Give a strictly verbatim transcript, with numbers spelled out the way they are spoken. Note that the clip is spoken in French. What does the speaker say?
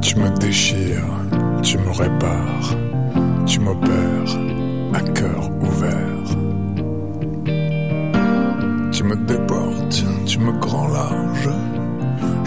Tu me déchires, tu me répares, tu m'opères à cœur ouvert. Tu me